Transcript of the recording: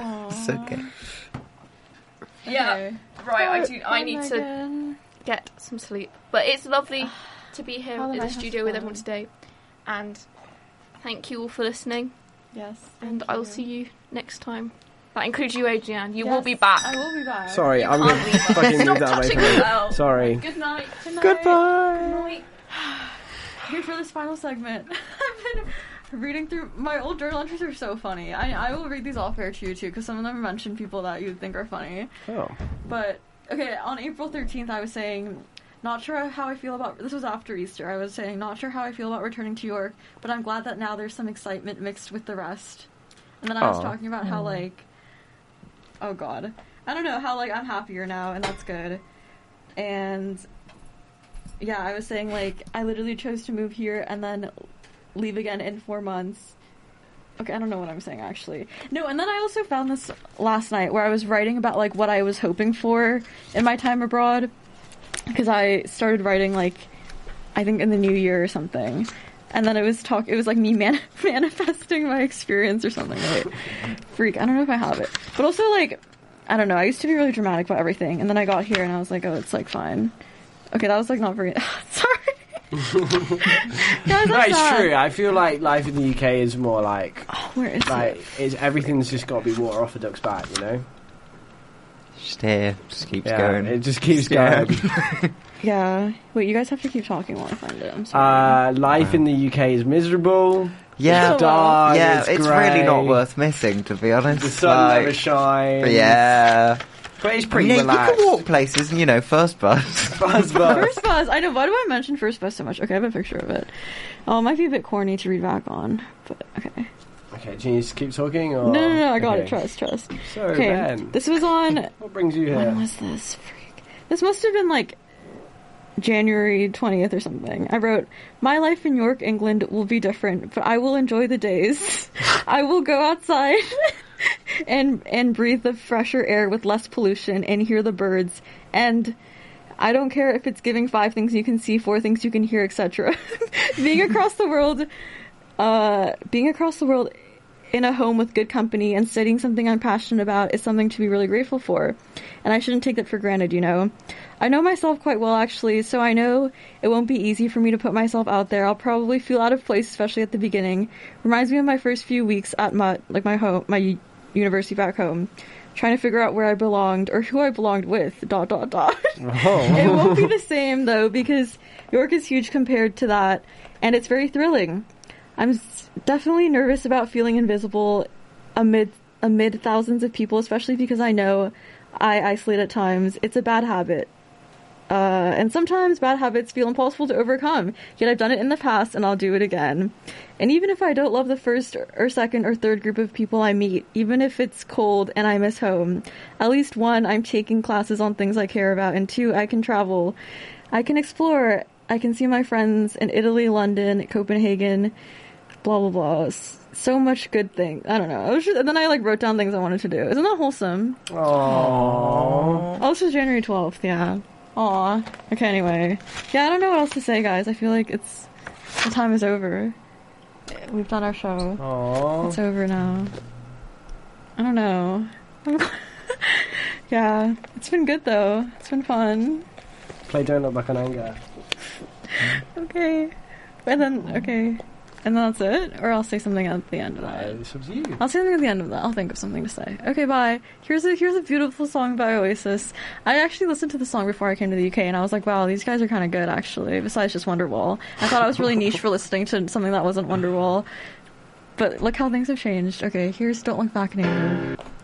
It's okay. Yeah, right, I need to get some sleep. But it's lovely to be here in the studio with everyone today. And thank you all for listening. Yes. And I will see you next time. That includes you, Adrienne. You will be back. I will be back. Sorry, I'm going to fucking move that away from me. Sorry. Good night. Goodbye. Good night. Here for this final segment. I've been reading through my old journal entries are so funny. I will read these off air to you too, because some of them mention people that you'd think are funny. Oh. But okay, on April 13th, I was saying, not sure how I feel about. This was after Easter. I was saying, not sure how I feel about returning to York, but I'm glad that now there's some excitement mixed with the rest. And then I was talking about how oh god, I don't know, how I'm happier now, and that's good. And yeah, I was saying I literally chose to move here and then leave again in 4 months. Okay, I don't know what I'm saying actually. No, and then I also found this last night where I was writing about what I was hoping for in my time abroad, because I started writing I think in the new year or something. And then it was me manifesting my experience or something. Freak, I don't know if I have it. But also, I don't know, I used to be really dramatic about everything. And then I got here and I was like, oh, it's, fine. Okay, that was, not very... Sorry. Guys, no, it's true. I feel like life in the UK is more where is it? Everything's just got to be water off a duck's back, you know? Just here. Just keeps going. It just keeps going. Yeah. Wait, you guys have to keep talking while I find it. I'm sorry. Life in the UK is miserable. Yeah. It's dark. Yeah, it's grey. really not worth missing, to be honest. The sun never shines. Yeah. But it's pretty relaxed. You can walk places and, first bus. First bus. First bus. I know. Why do I mention first bus so much? Okay, I have a picture of it. Oh, it might be a bit corny to read back on, but okay. Okay, do you need to keep talking? Or? No, I got it. Trust. So, okay, Ben. this was on... What brings you here? When was this? Freak. This must have been, January 20th or something. I wrote, my life in York, England will be different, but I will enjoy the days. I will go outside and breathe the fresher air with less pollution and hear the birds. And I don't care if it's giving 5 things you can see, 4 things you can hear, etc. Being across the world in a home with good company and studying something I'm passionate about is something to be really grateful for. And I shouldn't take that for granted, I know myself quite well, actually, so I know it won't be easy for me to put myself out there. I'll probably feel out of place, especially at the beginning. Reminds me of my first few weeks at my university back home, trying to figure out where I belonged, or who I belonged with, ... Oh. It won't be the same, though, because York is huge compared to that, and it's very thrilling. I'm definitely nervous about feeling invisible amid thousands of people, especially because I know I isolate at times. It's a bad habit. And sometimes bad habits feel impossible to overcome, yet I've done it in the past and I'll do it again. And even if I don't love the first or second or third group of people I meet, even if it's cold and I miss home, at least 1, I'm taking classes on things I care about, and 2, I can travel. I can explore. I can see my friends in Italy, London, Copenhagen, blah, blah, blah. So much good things. I don't know. And then I wrote down things I wanted to do. Isn't that wholesome? Aww. Oh, this was January 12th, yeah. Aw. Okay, anyway. Yeah, I don't know what else to say, guys. I feel like the time is over. We've done our show. Aww. It's over now. I don't know. Yeah, it's been good, though. It's been fun. Play Don't Look Back on Anger. Okay. And then that's it? Or I'll say something at the end of that. It's up to you. I'll say something at the end of that. I'll think of something to say. Okay, bye. Here's a beautiful song by Oasis. I actually listened to the song before I came to the UK, and I was like, wow, these guys are kind of good, actually, besides just Wonderwall. I thought I was really niche for listening to something that wasn't Wonderwall. But look how things have changed. Okay, here's Don't Look Back in Anger.